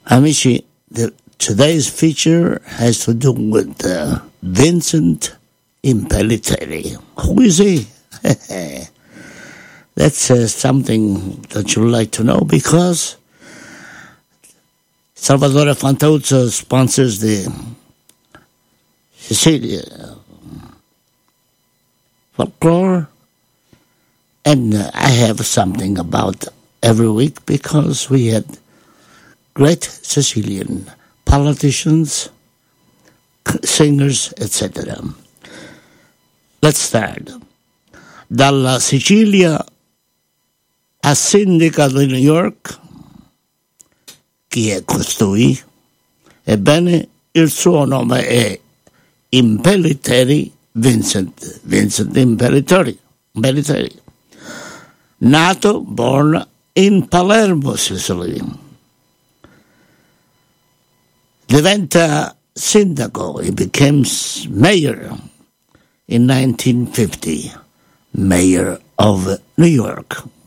Amici, today's feature has to do with Vincent Impellitteri. Who is he? That's something that you'd like to know, because Salvatore Fantuzzo sponsors the Sicilia folklore, and I have something about every week, because we had great Sicilian politicians, singers, etc. Let's start. Dalla Sicilia a sindaca di New York. Chi è costui? Ebbene, il suo nome è Impellitteri, Vincent Impellitteri. Nato, born in Palermo, Sicily. Diventa sindaco, he becomes mayor in 1950, mayor of New York.